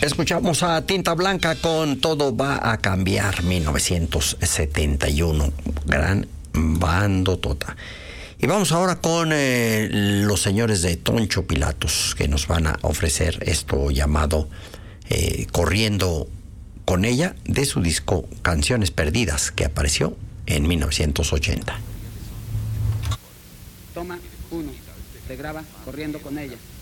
Escuchamos a Tinta Blanca con Todo va a cambiar, 1971. Gran bandotota. Y vamos ahora con los señores de Toncho Pilatos, que nos van a ofrecer esto llamado Corriendo con ella, de su disco Canciones Perdidas, que apareció en 1980. Toma 1, te graba Corriendo con ella.